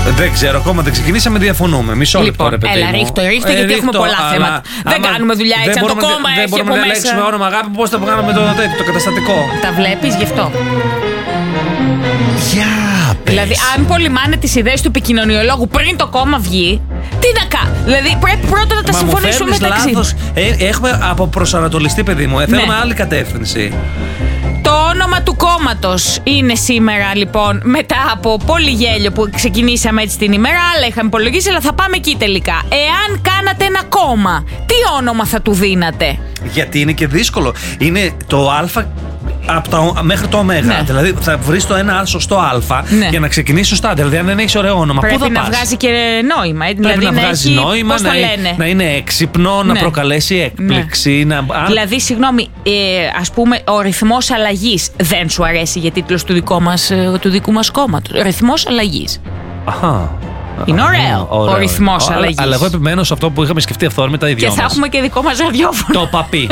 Δεν ξέρω, ακόμα δεν ξεκινήσαμε, διαφωνούμε. Μισό λεπτό, ρε παιδί. Έλα, ρίχτω, γιατί έχουμε πολλά θέματα. Δεν κάνουμε δουλειά έτσι από το κόμμα. Δεν μπορούμε να διαλέξουμε όνομα, αγάπη, πώς θα κάνουμε το καταστατικό. Τα βλέπεις γι' αυτό. Πες. Δηλαδή, αν πολυμάνε τις ιδέες του επικοινωνιολόγου πριν το κόμμα βγει, τι να κάνει. Δηλαδή, πρέπει πρώτα να τα συμφωνήσουμε μεταξύ. Έχουμε αποπροσανατολιστεί, παιδί μου. Θέλουμε άλλη κατεύθυνση. Το όνομα του κόμματος είναι σήμερα, λοιπόν, μετά από πολύ γέλιο που ξεκινήσαμε έτσι την ημέρα. Άλλα είχαμε υπολογίσει, αλλά θα πάμε εκεί τελικά. Εάν κάνατε ένα κόμμα, τι όνομα θα του δίνατε? Γιατί είναι και δύσκολο. Είναι το Α μέχρι το Ω. Ναι. Δηλαδή θα βρεις το ένα σωστό Α για να ξεκινήσεις σωστά. Δηλαδή, αν δεν έχεις ωραίο όνομα, πού θα πας? Πρέπει να βγάζει και νόημα. Πρέπει δηλαδή, να βγάζει νόημα, να είναι έξυπνο, να προκαλέσει έκπληξη. Ναι. Δηλαδή, συγγνώμη, ας πούμε, ο ρυθμός αλλαγής δεν σου αρέσει για τίτλος του δικού μας κόμματος? Ο ρυθμός αλλαγής. Αχα. Είναι ωραίο ο ρυθμός αλλαγής. Αλλά εγώ επιμένω σε αυτό που είχαμε σκεφτεί αυθόρμητα οι δυο μας. Και θα έχουμε και δικό μας ραδιόφωνο. Το παπί.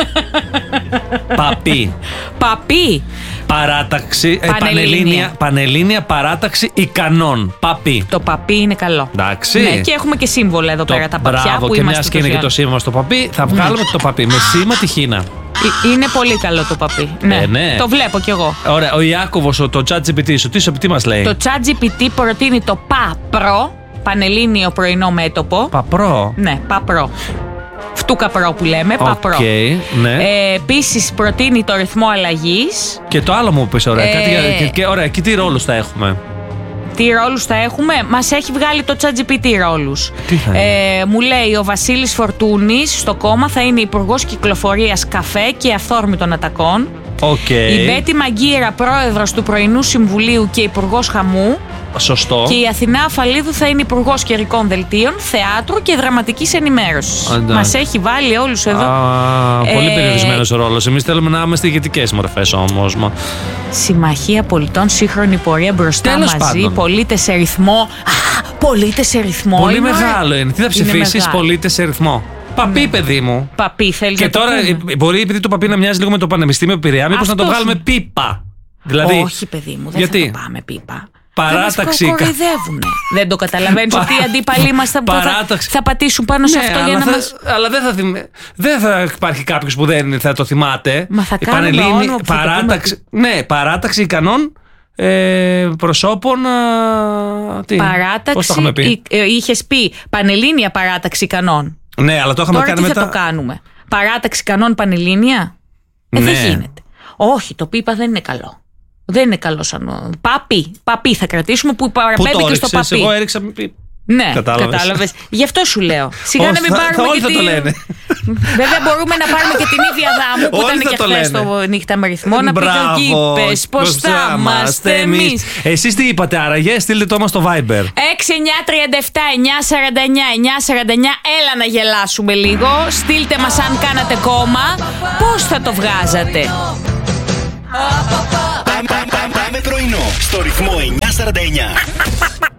Παπί. Παράταξη. Πανελλήνια παράταξη ικανών. Παπί. Το παπί είναι καλό. Εντάξει. Ναι, και έχουμε και σύμβολα εδώ πέρα, τα παπιά. Μπράβο, που και είμαστε. μια και είναι και το σήμα στο παπί, θα βγάλουμε το παπί με σήμα τη Χίνα. Είναι πολύ καλό το παπί. Ναι. Το βλέπω κι εγώ. Ωραία, ο Ιάκωβος, το ChatGPT, τι μας λέει? Το ChatGPT προτείνει το ΠΑΠΡΟ, Πανελλήνιο Πρωινό Μέτωπο. Παπρό. Ναι, ΠΑΠΡΟ. Φτούκαπρο που λέμε, ΠΑΠΡΟ. Ναι. Επίσης προτείνει το ρυθμό αλλαγής. Και το άλλο μου πες, ωραία. Ωραία, εκεί τι ρόλους θα έχουμε? Τι ρόλους θα έχουμε? Μας έχει βγάλει το ChatGPT ρόλους. Τι θα είναι? Μου λέει ο Βασίλης Φορτούνης στο κόμμα θα είναι υπουργός κυκλοφορίας καφέ και αυθόρμητων ατακών. Η Μπέτη Μαγκύρα πρόεδρος του πρωινού συμβουλίου και υπουργός χαμού. Σωστό. Και η Αθηνά Αφαλίδου θα είναι υπουργός καιρικών δελτίων, θεάτρου και δραματικής ενημέρωσης. Μας έχει βάλει όλους εδώ. Πολύ περιορισμένος ο ρόλος. Εμείς θέλουμε να είμαστε ηγετικές μορφές όμως. Συμμαχία πολιτών, σύγχρονη πορεία μπροστά. Τέλος μαζί. πάντων. Πολίτες σε ρυθμό. Πολίτες σε ρυθμό. Πολύ μεγάλο είναι. Τι θα ψηφίσεις? Πολίτες σε ρυθμό. Παπί, παιδί μου. Παπί, θέλει. Και τώρα μπορεί, επειδή το παπί να μοιάζει λίγο με το Πανεπιστήμιο Πειραιά, μήπως να το βγάλουμε πίπα. Δηλαδή, όχι, παιδί μου, δεν θα το πάμε πίπα. Παράταξη. Μας κοροϊδεύουνε. Δεν το καταλαβαίνεις ότι οι αντίπαλοι μας θα πατήσουν πάνω σε αυτό για να μας. Αλλά δεν θα υπάρχει κάποιος που δεν θα το θυμάται. Μα θα κάνουμε όνομα που παράταξη. Ναι, παράταξη ικανών προσώπων. Παράταξη. Πώς το είχαμε πει? Είχες πει Πανελλήνια παράταξη ικανών. Ναι, αλλά το είχαμε κάνει μετά. Τι θα το κάνουμε? Παράταξη ικανών Πανελλήνια. Δεν γίνεται. Όχι, το πίπα δεν είναι καλό. Δεν είναι καλό σαν. Παπί θα κρατήσουμε που παραπέμπει και στο παπί. Εγώ έριξα. Ναι, κατάλαβες. Γι' αυτό σου λέω. Σιγά να μην πάρουμε όλοι και θα το λένε. Βέβαια μπορούμε να πάρουμε και την ίδια δάμου που ήταν και χθες το νύχτα με ρυθμό. Να πείτε εκεί πες πως θα είμαστε εμείς. Εσείς τι είπατε άραγε? Στείλτε το μας στο Viber 6-9-37-949-949. Έλα να γελάσουμε λίγο. Στείλτε μας αν κάνατε κόμμα. Πώς θα το βγάζατε? Πάμε πρωινό στο ρυθμό 949.